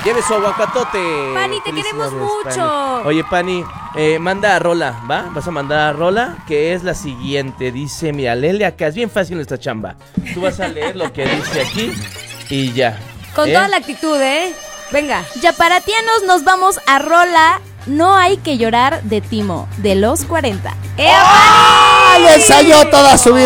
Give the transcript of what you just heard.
Lleve su aguacatote. Pani, te queremos mucho. Pani. Oye, Pani, manda a Rola, ¿va? Vas a mandar a Rola, que es la siguiente. Dice, mira, léele acá, es bien fácil nuestra chamba. Tú vas a leer lo que dice aquí y ya. Con toda la actitud, Venga. Yaparatianos, nos vamos a Rola. No hay que llorar de Timo, de los 40. ¡Ah! Lo ensayó toda su vida.